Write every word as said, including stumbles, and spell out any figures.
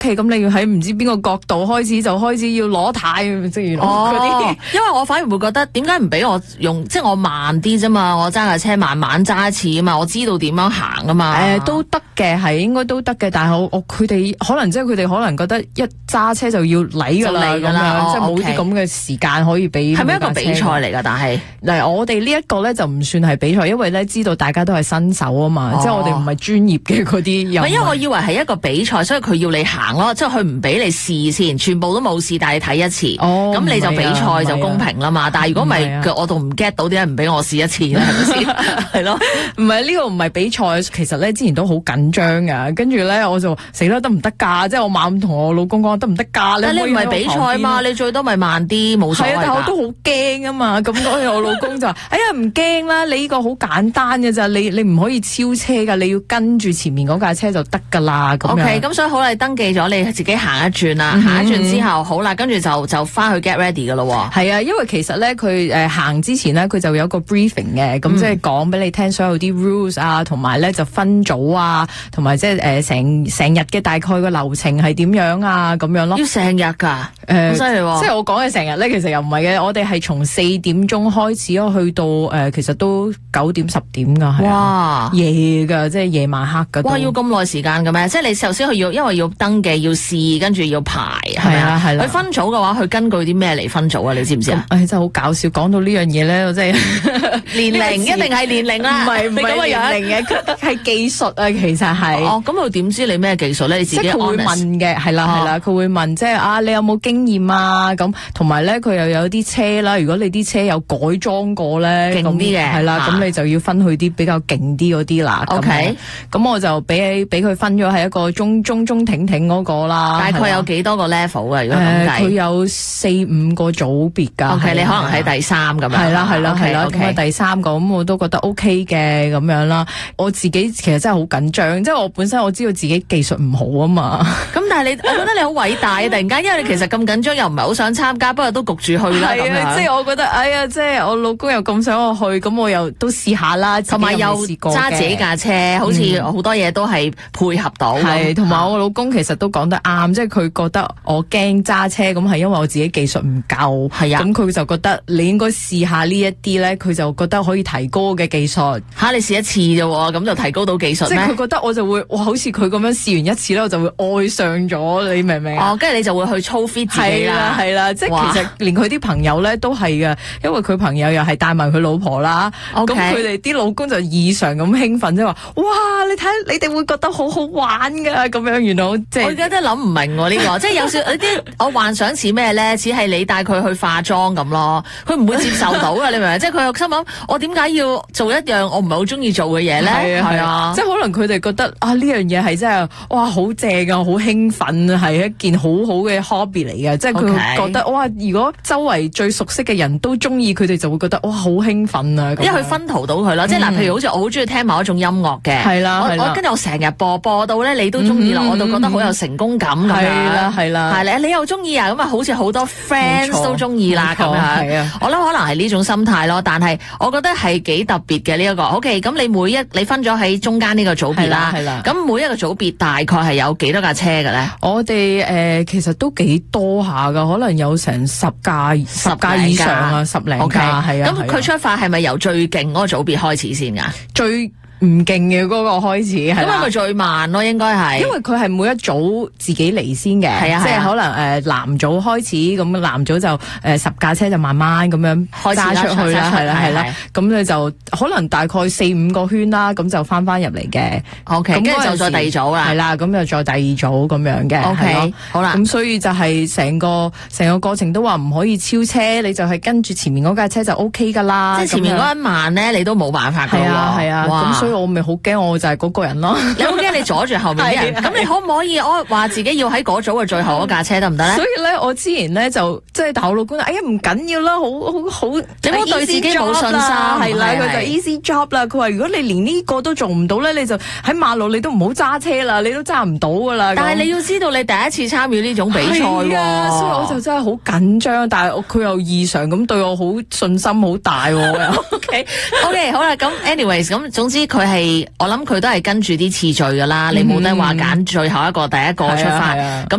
OK， 咁你要喺唔知邊個角度開始就開始要攞軚，即係原來嗰啲。 因為我反而會覺得點解唔俾我用，即係我慢啲啫嘛，我揸架車慢慢揸一次啊嘛，我知道點樣行啊嘛。 誒、呃，都得嘅，係應該都得嘅，但係我我佢哋可能即係佢哋可能覺得一揸車就要嚟噶啦，咁樣、哦、即係冇啲咁嘅時間可以俾。係咪一個比賽嚟噶？但係嗱，我哋呢一個咧就唔算係比賽，因為咧知道大家都係新手啊嘛，哦、即係我哋唔係專業嘅嗰啲。唔係，因為我以為係一個比賽，所以佢要你行咯，即係佢唔俾你試先，全部都冇試，但係睇一次，咁、哦、你就比賽就公平啦嘛。但係如果唔係，我都唔 get 到點解唔俾我試一次咧？係咪先？係咯，唔係呢個唔係比賽，其實咧之前都好緊張噶，跟住咧我就死啦，得唔得㗎？即係我猛同我老公講得唔得㗎？但你唔係比賽嘛，你最多咪慢啲，冇所謂。係啊，但我都好驚啊嘛。咁嗰日我老公就話：哎呀，唔驚啦，你呢個好簡單嘅咋，你你唔可以超車㗎，你要跟住前面嗰架車就得㗎啦。O K， 咁所以好啦，你登記咗，你自己行一轉啦，行、嗯、一轉之後好啦，跟住就就翻去 get ready 㗎咯。係啊，因為其實咧佢誒行之前咧佢就有個 briefing 嘅，咁、嗯、即係講俾你聽所有啲 rules 啊，同埋咧就分組啊，同埋即係誒成成日嘅大概個流程係點樣啊，咁樣咯。要成日㗎，誒、呃，好犀利喎！即係我講嘅成日咧，其實又唔係嘅，我哋係從四點鐘開始咯，去到誒、呃、其實都九點十點㗎，係啊，夜㗎，即係夜晚黑㗎。哇！要咁耐時間嘅咩？即係你首先佢要因為要登記要試，跟住要排，係咪啊？係啦。佢分組嘅話，佢根據啲咩嚟分組啊？你知唔知啊？誒、哎，真係好搞笑，講到呢樣嘢咧，我真係年齡一定係年齡啦，唔係唔係年齡嘅，係技術啊，其實係。哦，咁佢點知你咩技術咧？你自己佢會問嘅，係啦係啦，佢、哦、會問即係啊，你有冇經驗啊？咁同埋咧，佢又有啲車啦。如果你啲車有改裝過咧，勁啲嘅係啦，咁、啊、你就要分去啲比較勁啲嗰啲啦。OK，咁我就俾俾佢分咗係一個中中中挺挺嗰個啦。大概有幾多個 level 啊？如果咁計，佢、呃、有四五個組別㗎。OK，你可能喺第三咁樣。係啦係啦係啦，咁啊、okay, 第三個咁我都覺得 OK 嘅咁樣啦。我自己其實真係好緊張，即係我本身我知道自己技術唔好啊嘛。咁但係你，我覺得你好偉大啊！突然間，因為你其實咁緊張，又唔係好想參加，不過都焗住去啦咁樣。即係我覺得，哎呀，即係我老公又咁想我去，咁我又都試下啦。同埋又揸自己架車，好似好多嘢都係配合到。係、嗯，同埋我老公其實都講得啱，即係佢覺得我驚揸車，咁係因為我自己技術唔夠。係啊，咁佢就覺得你應該試下呢一啲咧，佢就覺得可以提高嘅技術。吓，你試一次啫，咁就提高到技術咩？即係佢覺得我就會，哇，好似佢咁樣試完一次咧，我就會愛上咗，你明唔明啊？哦，跟住你就會去操 fit 自己啦，係啦，即係其實連佢啲朋友咧都係嘅，因為佢朋友又係帶埋佢老婆啦，咁佢哋啲老公就異常咁興奮，即係話，哇，你睇你哋會覺得好好玩噶，咁樣，原來即係我而家都諗唔明喎呢個，即係有少有啲我幻想似咩咧？似係你帶佢去化妝咁咯，佢唔會接受到噶，你明唔明？即係佢又心諗，我點解要做一樣我唔係好中意做嘅嘢咧？係啊，係啊，即係可能佢哋覺得啊呢樣嘢係真係哇好正啊，好興奮啊，係一件好好嘅 hobby 嚟嘅，即係佢覺得哇，如果周圍最熟悉嘅人都中意，佢哋就會覺得哇好興奮啊，因為佢薰陶到佢咯，即係嗱，譬如好似我好中意聽某一種音樂嘅，係啦，我我跟住我成日播播到咧，你都中意啦，我就覺得好有成功感咁樣，係啦係啦，係你你又中意啊，咁啊好似好多 friends 都中意啦咁樣，我諗可能係呢種心態咯，但係我覺得係幾特別嘅呢一個。OK，咁你每一你分咗喺中間呢個組別啦，係啦，咁每一個組別大概係有幾多架車嘅咧？我哋誒、呃、其實都幾多下噶，可能有成十架十架以上啊，十零架係啊。咁佢出發係咪由最勁嗰個組別開始先噶？最唔勁嘅嗰個開始係，咁係咪最慢咯？應該係，因為佢係每一組自己嚟先嘅，係啊，即係可能誒、呃、男組開始，咁男組就誒、呃、十架車就慢慢咁樣揸出去啦，係啦係啦，咁你就可能大概四五個圈啦，咁就翻翻入嚟嘅。O K， 咁跟住就再第二組啦，係啦，咁就再第二組咁樣嘅。O K， 好啦，咁所以就係成個成個過程都話唔可以超車，你就係跟住前面嗰架車就 O K 噶啦。即係前面嗰一慢咧，你都冇辦法噶喎。係啊係啊，咁所以我咪好驚，我就係嗰個人咯。你好驚你阻住後面啲人，咁你可唔可以我話自己要喺嗰組嘅最後嗰架車得唔得咧？所以咧，我之前咧就即係但我老公，哎呀唔緊要啦，好好好，你唔好對自己冇信心，係啦，佢就 easy job 啦。佢話如果你連呢個都做唔到咧，你就喺馬路你都唔好揸車啦，你都揸唔到噶啦。但係你要知道，你第一次參與呢種比賽喎，所以我就真係好緊張。但係佢又異常咁對我好信心好大喎。OK OK 好啦，咁 anyways 咁總之佢係。我諗佢都係跟住啲次序噶啦，嗯、你冇得話揀最後一個第一個出發，咁